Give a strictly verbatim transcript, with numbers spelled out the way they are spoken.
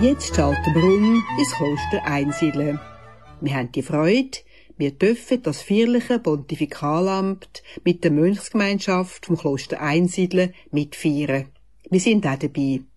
Jetzt schalten wir um ins Kloster Einsiedeln. Wir haben die Freude, wir dürfen das feierliche Pontifikalamt mit der Mönchsgemeinschaft vom Kloster Einsiedeln mitfeiern. Wir sind auch dabei.